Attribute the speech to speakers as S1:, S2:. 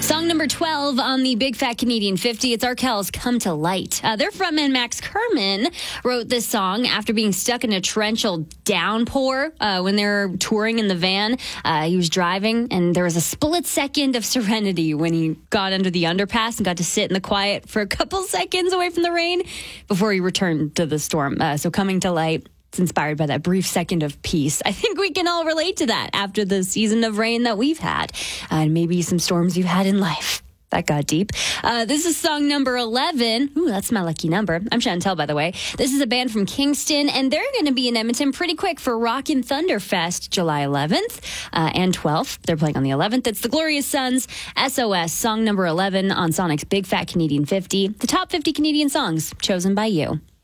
S1: Song number 12 on the Big Fat Canadian 50. It's Arkells' Come to Light. Their frontman Max Kerman wrote this song after being stuck in a torrential downpour when they were touring in the van. He was driving, and there was a split second of serenity when he got under the underpass and got to sit in the quiet for a couple seconds away from the rain before he returned to the storm. So Coming to Light. It's inspired by that brief second of peace. I think we can all relate to that after the season of rain that we've had, and maybe some storms you've had in life. That got deep. This is song number 11. Ooh, that's my lucky number. I'm Chantel, by the way. This is a band from Kingston, and they're going to be in Edmonton pretty quick for Rockin' Thunder Fest, July 11th and 12th. They're playing on the 11th. It's the Glorious Sons, SOS, song number 11 on Sonic's Big Fat Canadian 50. The top 50 Canadian songs chosen by you.